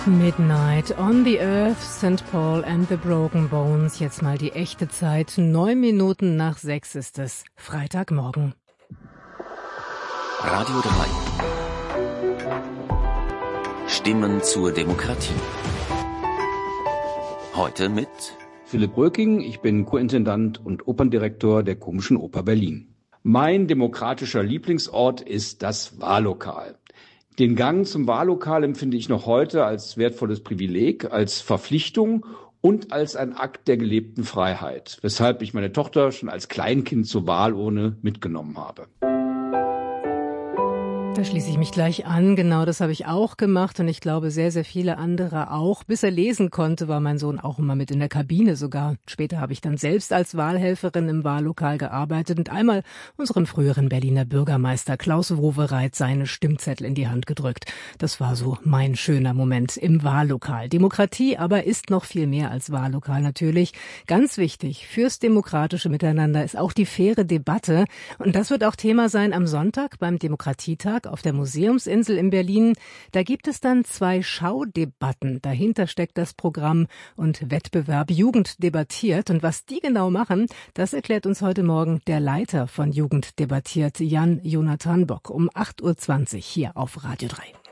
Midnight on the Earth, St. Paul and the Broken Bones. Jetzt mal die echte Zeit. 9 nach 6 ist es. Freitagmorgen. Radio 3. Stimmen zur Demokratie. Heute mit Philipp Röking, ich bin Co-Intendant und Operndirektor der Komischen Oper Berlin. Mein demokratischer Lieblingsort ist das Wahllokal. Den Gang zum Wahllokal empfinde ich noch heute als wertvolles Privileg, als Verpflichtung und als ein Akt der gelebten Freiheit, weshalb ich meine Tochter schon als Kleinkind zur Wahlurne mitgenommen habe. Da schließe ich mich gleich an. Genau, das habe ich auch gemacht und ich glaube sehr, sehr viele andere auch. Bis er lesen konnte, war mein Sohn auch immer mit in der Kabine sogar. Später habe ich dann selbst als Wahlhelferin im Wahllokal gearbeitet und einmal unserem früheren Berliner Bürgermeister Klaus Wowereit seine Stimmzettel in die Hand gedrückt. Das war so mein schöner Moment im Wahllokal. Demokratie aber ist noch viel mehr als Wahllokal natürlich. Ganz wichtig fürs demokratische Miteinander ist auch die faire Debatte. Und das wird auch Thema sein am Sonntag beim Demokratietag auf der Museumsinsel in Berlin. Da gibt es dann 2 Schaudebatten. Dahinter steckt das Programm und Wettbewerb Jugend debattiert. Und was die genau machen, das erklärt uns heute Morgen der Leiter von Jugend debattiert, Jan Jonathan Bock, um 8.20 Uhr hier auf Radio 3.